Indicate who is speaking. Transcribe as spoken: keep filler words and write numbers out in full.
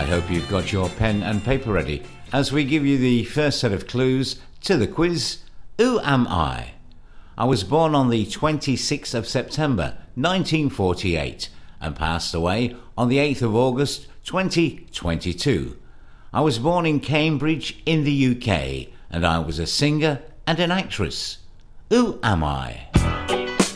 Speaker 1: I hope you've got your pen and paper ready as we give you the first set of clues to the quiz, Who Am I? I was born on the twenty-sixth of September nineteen forty-eight and passed away on the eighth of August twenty twenty-two. I was born in Cambridge in the U K and I was a singer and an actress. Who am I?